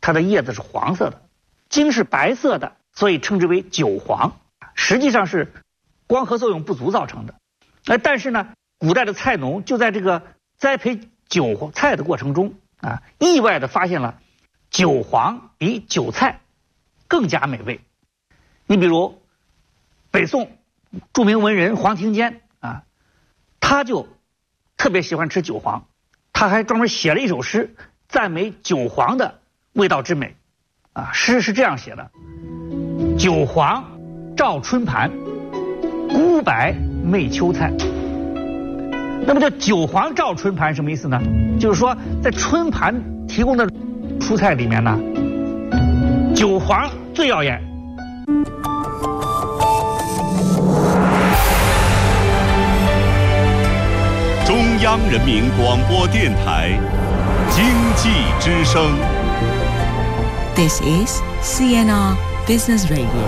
它的叶子是黄色的，茎是白色的，所以称之为韭黄。实际上是光合作用不足造成的。但是呢，古代的菜农就在这个栽培韭菜的过程中意外的发现了韭黄比韭菜更加美味。你比如北宋著名文人黄庭坚他就特别喜欢吃韭黄，他还专门写了一首诗赞美韭黄的味道之美诗是这样写的：韭黄照春盘，菇白媚秋菜。那么这韭黄照春盘什么意思呢？就是说在春盘提供的蔬菜里面呢，韭黄最耀眼。 中央人民广播电台经济之声。 This is CNR Business Radio。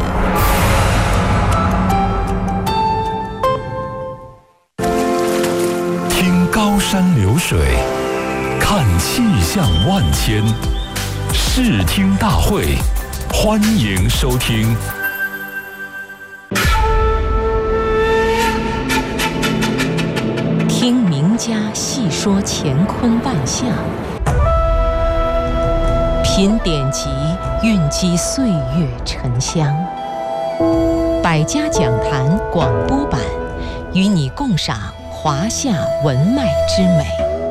听高山流水，看气象万千，视听大会，欢迎收听。 听名家细说乾坤万象，品典籍蕴积岁月沉香。百家讲坛广播版，与你共赏华夏文脉之美。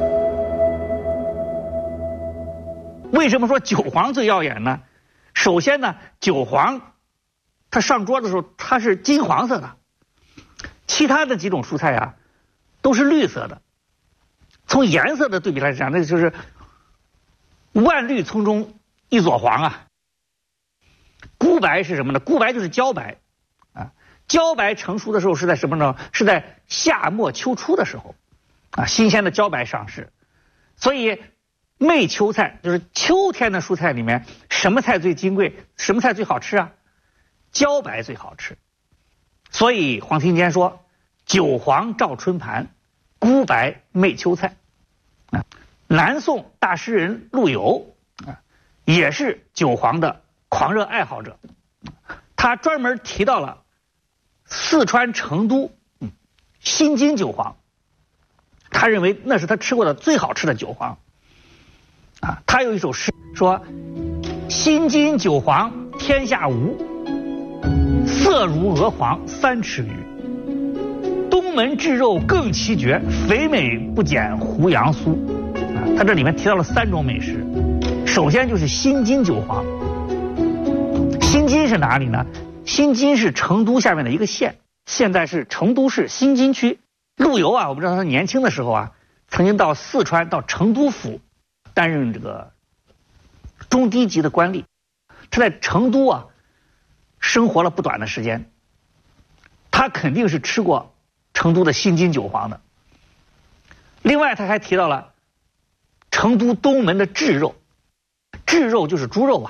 为什么说韭黄最耀眼呢？首先呢，韭黄它上桌的时候它是金黄色的，其他的几种蔬菜都是绿色的。从颜色的对比来讲，那就是万绿丛中一撮黄菇白是什么呢？菇白就是茭白茭白成熟的时候是在什么呢？是在夏末秋初的时候新鲜的茭白上市。所以媚秋菜就是秋天的蔬菜里面，什么菜最金贵，什么菜最好吃茭白最好吃。所以黄庭坚说韭黄照春盘，菇白媚秋菜南宋大诗人陆游也是韭黄的狂热爱好者，他专门提到了四川成都新津韭黄，他认为那是他吃过的最好吃的韭黄他有一首诗说：新津韭黄天下无，色如鹅黄3尺余，东门炙肉更奇绝，肥美不减胡杨酥他这里面提到了3种美食。首先就是新津韭黄。新津是哪里呢？新津是成都下面的一个县，现在是成都市新津区。陆游我们知道他年轻的时候曾经到四川到成都府担任这个中低级的官吏。他在成都生活了不短的时间，他肯定是吃过成都的新津韭黄的。另外他还提到了成都东门的炙肉，炙肉就是猪肉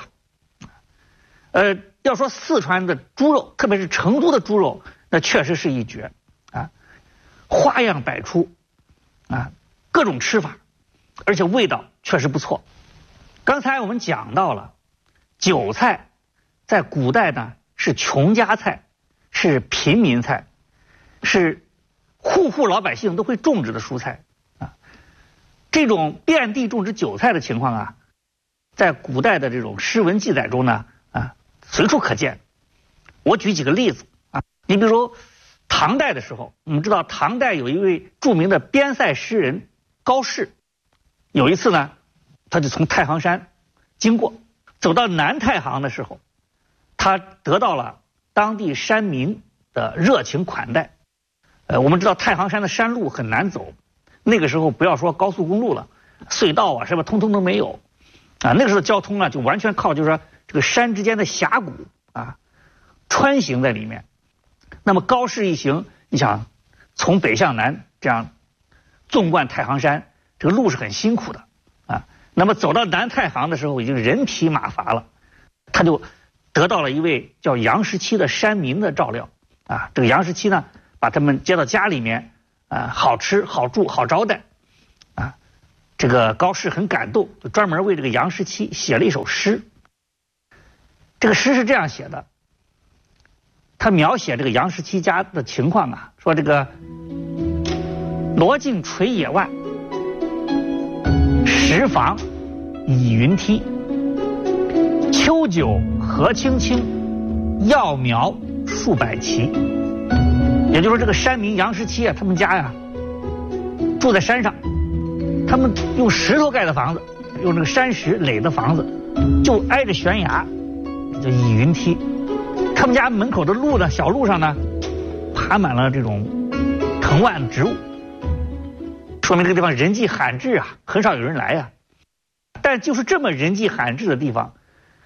要说四川的猪肉，特别是成都的猪肉，那确实是一绝花样百出各种吃法，而且味道确实不错。刚才我们讲到了韭菜在古代呢是穷家菜，是平民菜，是户户老百姓都会种植的蔬菜这种遍地种植韭菜的情况在古代的这种诗文记载中呢随处可见。我举几个例子你比如唐代的时候，我们知道唐代有一位著名的边塞诗人高适，有一次呢他就从太行山经过，走到南太行的时候，他得到了当地山民的热情款待我们知道太行山的山路很难走，那个时候不要说高速公路了，隧道是吧，通通都没有那个时候交通就完全靠就是说这个山之间的峡谷穿行在里面。那么高适一行，你想从北向南这样纵贯太行山，这个路是很辛苦的那么走到南太行的时候已经人疲马乏了，他就得到了一位叫杨十七的山民的照料这个杨十七呢把他们接到家里面好吃好住好招待这个高适很感动，就专门为这个杨师七写了一首诗。这个诗是这样写的，他描写这个杨师七家的情况啊，说这个罗径垂野外，石房倚云梯，秋酒荷青青，药苗数百齐。也就是说，这个山民杨师七啊，他们家呀住在山上，他们用石头盖的房子，用这个山石垒的房子，就挨着悬崖，叫倚云梯。他们家门口的路呢，小路上呢，爬满了这种藤蔓植物，说明这个地方人迹罕至啊，很少有人来呀。但就是这么人迹罕至的地方，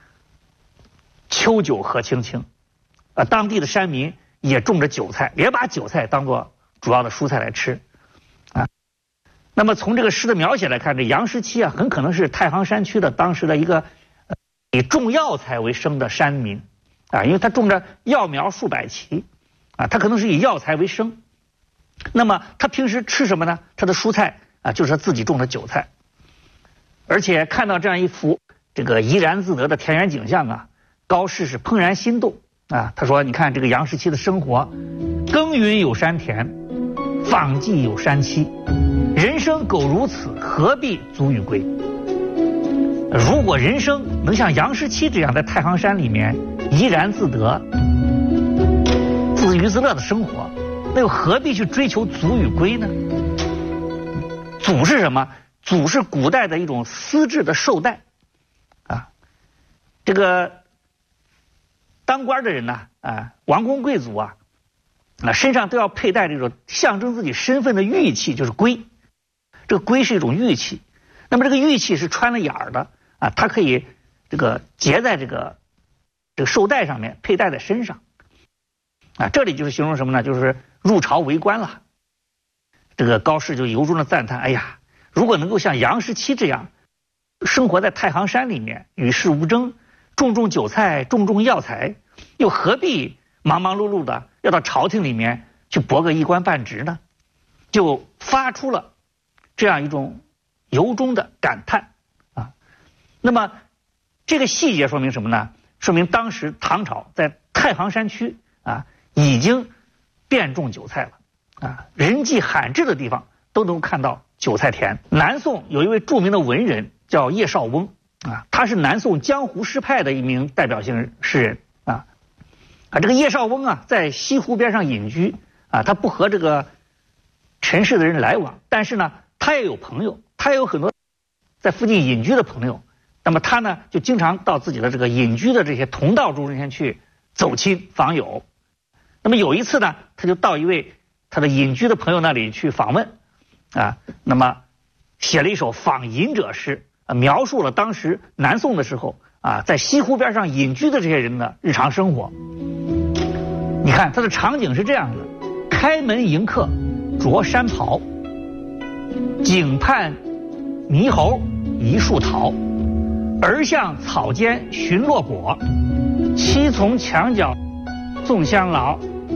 秋酒荷青青，当地的山民也种着韭菜，也把韭菜当作主要的蔬菜来吃，啊。那么从这个诗的描写来看，这杨师七啊，很可能是太行山区的当时的一个以种药材为生的山民，啊，因为他种着药苗数百齐，啊，他可能是以药材为生。那么他平时吃什么呢？他的蔬菜啊，就是他自己种的韭菜。而且看到这样一幅这个怡然自得的田园景象啊，高适是怦然心动啊。他说：“你看这个杨师七的生活，耕耘有山田，访迹有山栖，人生苟如此，何必足与归？如果人生能像杨师七这样在太行山里面怡然自得、自娱自乐的生活，那又何必去追求足与归呢？祖是什么？祖是古代的一种丝质的绶带，啊，这个当官的人呢，啊，王公贵族啊，身上都要佩戴这种象征自己身份的玉器，就是圭。这个圭是一种玉器，那么这个玉器是穿了眼儿的啊，它可以这个结在这个绶带上面，佩戴在身上。啊，这里就是形容什么呢？就是入朝为官了。这个高适就由衷的赞叹：哎呀，如果能够像杨师七这样生活在太行山里面，与世无争，种韭菜，种药材，又何必忙忙碌碌的要到朝廷里面去博个一官半职呢？就发出了这样一种由衷的感叹啊。那么这个细节说明什么呢？说明当时唐朝在太行山区啊已经遍种韭菜了啊，人迹罕至的地方都能看到韭菜田。南宋有一位著名的文人叫叶绍翁啊，他是南宋江湖诗派的一名代表性诗人啊。这个叶绍翁啊，在西湖边上隐居啊，他不和这个尘世的人来往，但是呢，他也有朋友，他也有很多在附近隐居的朋友。那么他呢，就经常到自己的这个隐居的这些同道中间去走亲访友。那么有一次呢，他就到一位他的隐居的朋友那里去访问啊，那么写了一首访隐者诗，描述了当时南宋的时候啊，在西湖边上隐居的这些人的日常生活。你看他的场景是这样的：开门迎客着山袍，井畔猕猴一树桃，儿向草间寻落果，妻从墙角种香劳。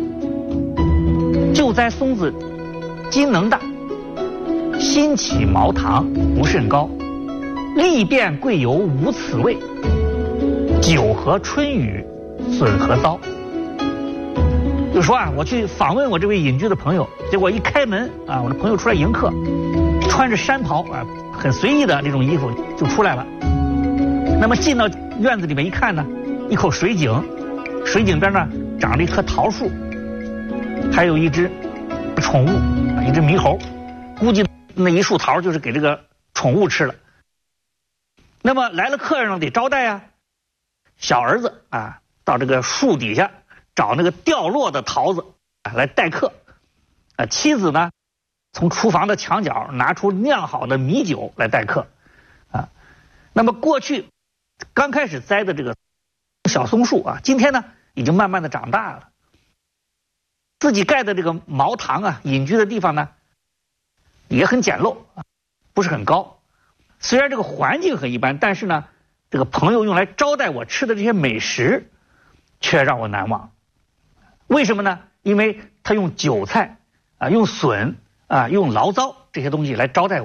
就栽松子筋能大，新起毛堂不甚高，历变贵油无此味，酒和春雨损何糟。就说啊，我去访问我这位隐居的朋友，结果一开门啊，我的朋友出来迎客，穿着山袍啊，很随意的这种衣服就出来了。那么进到院子里面一看呢，一口水井，水井边呢长了一棵桃树，还有一只宠物，一只猕猴，估计那一树桃就是给这个宠物吃了。那么来了客人了，得招待啊。小儿子啊，到这个树底下找那个掉落的桃子来待客。妻子呢，从厨房的墙角拿出酿好的米酒来待客。啊，那么过去刚开始栽的这个小松树啊，今天呢已经慢慢的长大了。自己盖的这个茅堂啊，隐居的地方呢，也很简陋啊，不是很高。虽然这个环境很一般，但是呢，这个朋友用来招待我吃的这些美食，却让我难忘。为什么呢？因为他用韭菜啊，用笋啊，用醪糟这些东西来招待我，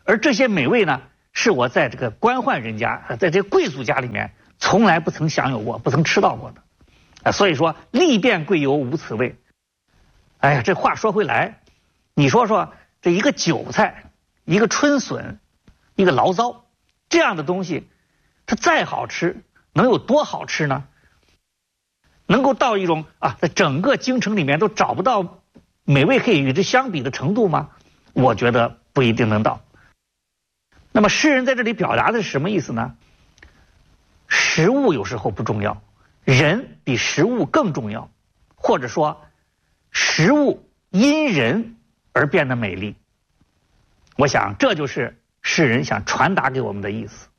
而这些美味呢，是我在这个官宦人家，在这贵族家里面从来不曾享有过，不曾吃到过的。所以说历遍贵游无此味。哎呀，这话说回来，你说说这一个韭菜，一个春笋，一个醪糟，这样的东西，它再好吃，能有多好吃呢？能够到一种在整个京城里面都找不到美味可以与之相比的程度吗？我觉得不一定能到。那么诗人在这里表达的是什么意思呢？食物有时候不重要，人比食物更重要，或者说食物因人而变得美丽。我想这就是诗人想传达给我们的意思。